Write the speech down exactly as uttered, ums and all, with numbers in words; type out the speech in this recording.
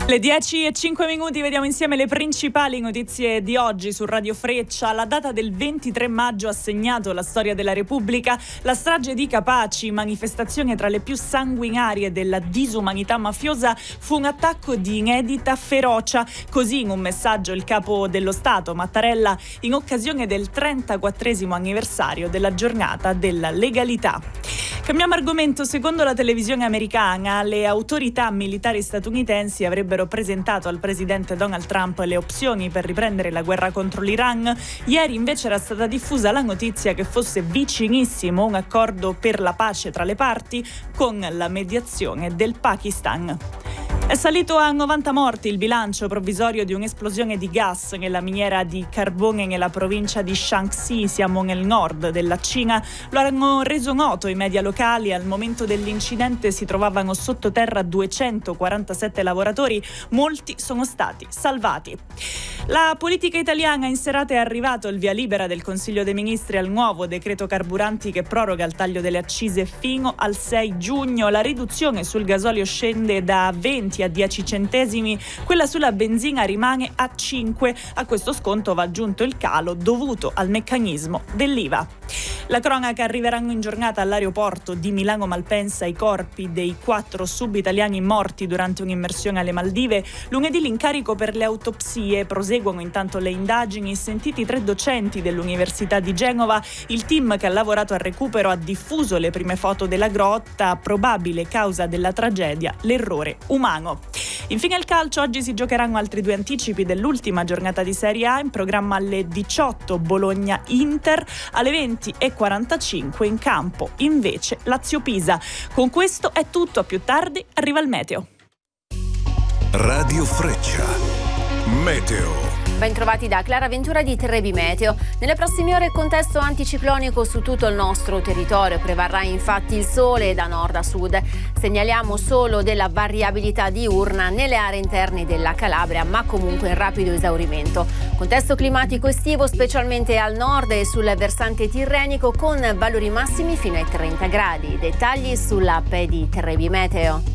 Le dieci e cinque minuti, vediamo insieme le principali notizie di oggi su Radio Freccia. La data del ventitré maggio ha segnato la storia della Repubblica. La strage di Capaci, manifestazione tra le più sanguinarie della disumanità mafiosa, fu un attacco di inedita ferocia. Così in un messaggio il capo dello Stato, Mattarella, in occasione del trentaquattresimo anniversario della giornata della legalità. Cambiamo argomento. Secondo la televisione americana, le autorità militari statunitensi avrebbero presentato al presidente Donald Trump le opzioni per riprendere la guerra contro l'Iran. Ieri invece era stata diffusa la notizia che fosse vicinissimo un accordo per la pace tra le parti con la mediazione del Pakistan. È salito a novanta morti il bilancio provvisorio di un'esplosione di gas nella miniera di carbone nella provincia di Shaanxi, siamo nel nord della Cina. Lo hanno reso noto i media locali. Al momento dell'incidente si trovavano sottoterra duecentoquarantasette lavoratori, molti sono stati salvati. La politica italiana. In serata è arrivato il via libera del Consiglio dei Ministri al nuovo decreto carburanti che proroga il taglio delle accise fino al sei giugno. La riduzione sul gasolio scende da venti a dieci centesimi, quella sulla benzina rimane a cinque. A questo sconto va aggiunto il calo dovuto al meccanismo dell'I V A. La cronaca. Arriveranno in giornata all'aeroporto di Milano Malpensa i corpi dei quattro sub-italiani morti durante un'immersione alle Maldive. Lunedì l'incarico per le autopsie. Proseguono intanto le indagini. Sentiti tre docenti dell'Università di Genova. Il team che ha lavorato al recupero ha diffuso le prime foto della grotta. Probabile causa della tragedia, l'errore umano. Infine il calcio. Oggi si giocheranno altri due anticipi dell'ultima giornata di Serie A. In programma alle diciotto Bologna-Inter, alle venti e quarantacinque in campo invece Lazio-Pisa. Con questo è tutto, a più tardi arriva il meteo. Radio Freccia Meteo. Ben trovati da Clara Ventura di Trebi Meteo. Nelle prossime ore contesto anticiclonico su tutto il nostro territorio. Prevarrà infatti il sole da nord a sud. Segnaliamo solo della variabilità diurna nelle aree interne della Calabria, ma comunque in rapido esaurimento. Contesto climatico estivo specialmente al nord e sul versante tirrenico con valori massimi fino ai trenta gradi. Dettagli sull'app di Trebi Meteo.